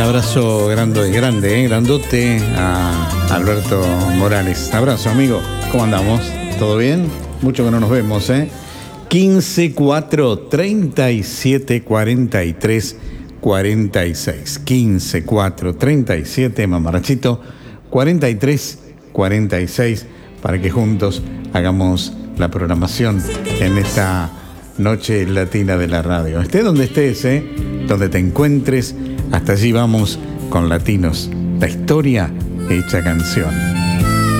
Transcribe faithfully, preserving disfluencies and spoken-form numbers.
abrazo grande, grande, eh, grandote a Alberto Morales. Abrazo, amigo. ¿Cómo andamos? ¿Todo bien? Mucho que no nos vemos, ¿eh? quince, cuatro, treinta y siete, cuarenta y tres, cuarenta y seis. quince, cuatro, treinta y siete, mamarachito, cuarenta y tres, cuarenta y seis, para que juntos hagamos la programación en esta noche latina de la radio. Esté donde estés, ¿eh? Donde te encuentres, hasta allí vamos con Latinos, la historia hecha canción.